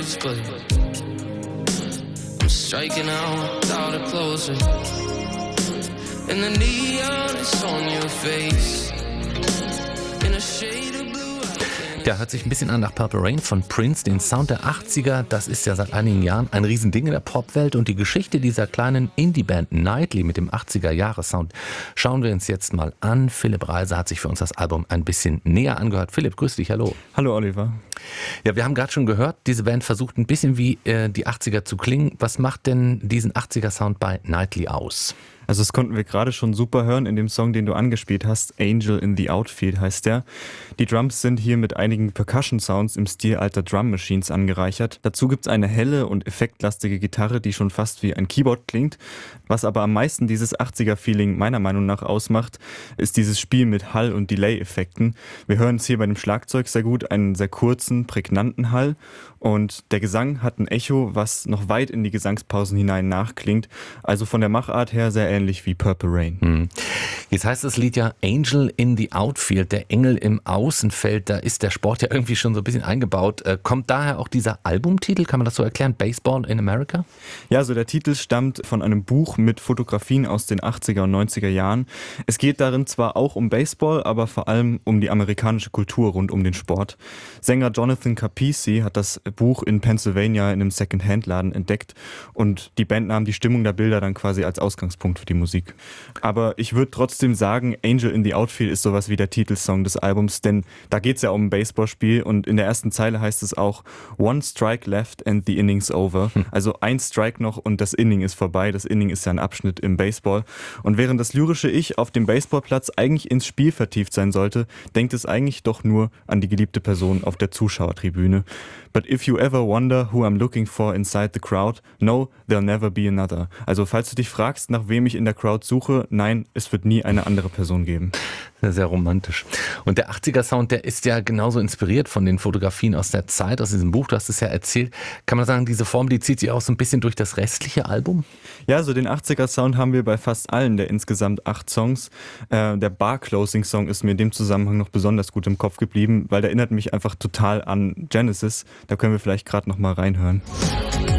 waves, but I'm striking out without a closer. And the neon is on your face. In a shade of blue. Der hört sich ein bisschen an nach Purple Rain von Prince, den Sound der 80er. Das ist ja seit einigen Jahren ein Riesending in der Popwelt. Und die Geschichte dieser kleinen Indie-Band Nightly mit dem 80er-Jahre-Sound schauen wir uns jetzt mal an. Philipp Reiser hat sich für uns das Album ein bisschen näher angehört. Philipp, grüß dich, hallo. Hallo Oliver. Ja, wir haben gerade schon gehört, diese Band versucht ein bisschen wie die 80er zu klingen. Was macht denn diesen 80er-Sound bei Nightly aus? Also das konnten wir gerade schon super hören in dem Song, den du angespielt hast. Angel in the Outfield heißt der. Die Drums sind hier mit einigen Percussion-Sounds im Stil alter Drum-Machines angereichert. Dazu gibt es eine helle und effektlastige Gitarre, die schon fast wie ein Keyboard klingt. Was aber am meisten dieses 80er-Feeling meiner Meinung nach ausmacht, ist dieses Spiel mit Hall- und Delay-Effekten. Wir hören es hier bei dem Schlagzeug sehr gut, einen sehr kurzen, prägnanten Hall. Und der Gesang hat ein Echo, was noch weit in die Gesangspausen hinein nachklingt. Also von der Machart her sehr ähnlich wie Purple Rain. Jetzt heißt das Lied ja Angel in the Outfield, der Engel im Außenfeld. Da ist der Sport ja irgendwie schon so ein bisschen eingebaut. Kommt daher auch dieser Albumtitel, kann man das so erklären? Baseball in America? Ja, also der Titel stammt von einem Buch mit Fotografien aus den 80er und 90er Jahren. Es geht darin zwar auch um Baseball, aber vor allem um die amerikanische Kultur rund um den Sport. Sänger Jonathan Capisi hat das Buch in Pennsylvania in einem Second-Hand-Laden entdeckt und die Band nahm die Stimmung der Bilder dann quasi als Ausgangspunkt für die Musik. Aber ich würde trotzdem sagen, Angel in the Outfield ist sowas wie der Titelsong des Albums, denn da geht es ja um ein Baseballspiel und in der ersten Zeile heißt es auch One strike left and the inning's over. Also ein Strike noch und das Inning ist vorbei. Das Inning ist ja ein Abschnitt im Baseball. Und während das lyrische Ich auf dem Baseballplatz eigentlich ins Spiel vertieft sein sollte, denkt es eigentlich doch nur an die geliebte Person auf der Zuschauertribüne. But if you ever wonder who I'm looking for inside the crowd, no, there'll never be another. Also falls du dich fragst, nach wem ich in der Crowd suche, nein, es wird nie eine andere Person geben. Sehr, sehr romantisch. Und der 80er-Sound, der ist ja genauso inspiriert von den Fotografien aus der Zeit, aus diesem Buch, du hast es ja erzählt. Kann man sagen, diese Form, die zieht sich auch so ein bisschen durch das restliche Album? Ja, so den 80er-Sound haben wir bei fast allen der insgesamt 8 Songs. Der Bar-Closing-Song ist mir in dem Zusammenhang noch besonders gut im Kopf geblieben, weil der erinnert mich einfach total an Genesis. Da können wir vielleicht gerade noch mal reinhören.